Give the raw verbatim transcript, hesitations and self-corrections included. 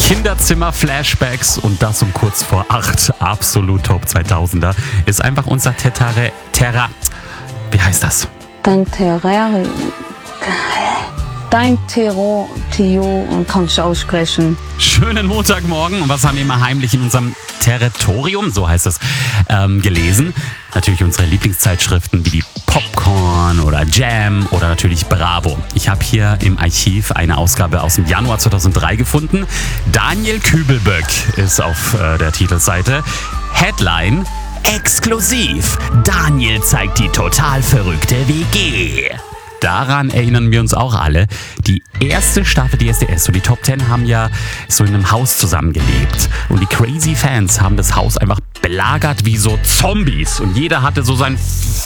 Kinderzimmer-Flashbacks und das um kurz vor acht. Absolut Top zweitausender. Ist einfach unser Terra... Terra... Wie heißt das? Dein Terrarium. Dein Terror, Tio, kann ich aussprechen. Schönen Montagmorgen. Und was haben wir immer heimlich in unserem Territorium, so heißt es, ähm, gelesen? Natürlich unsere Lieblingszeitschriften wie die Popcorn oder Jam oder natürlich Bravo. Ich habe hier im Archiv eine Ausgabe aus dem Januar zweitausenddrei gefunden. Daniel Kübelböck ist auf äh, der Titelseite. Headline: Exklusiv. Daniel zeigt die total verrückte W G. Daran erinnern wir uns auch alle. Die erste Staffel D S D S und die Top Ten haben ja so in einem Haus zusammengelebt. Und die crazy Fans haben das Haus einfach belagert wie so Zombies. Und jeder hatte so sein